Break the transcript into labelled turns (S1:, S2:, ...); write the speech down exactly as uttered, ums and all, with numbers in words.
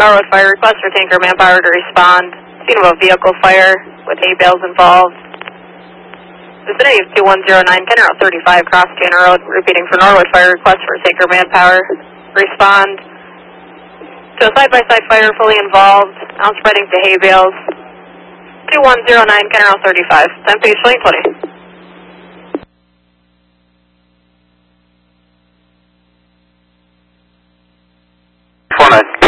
S1: Norwood Fire, request for tanker manpower to respond. Scene of a vehicle fire with hay bales involved. Vicinity of two one zero nine, Kenner thirty-five, Cross Tanner Road. Repeating for Norwood Fire, request for tanker manpower. Respond to a side-by-side fire fully involved. Now spreading to hay bales. two one zero nine, Kenner thirty-five. ten page twenty twenty.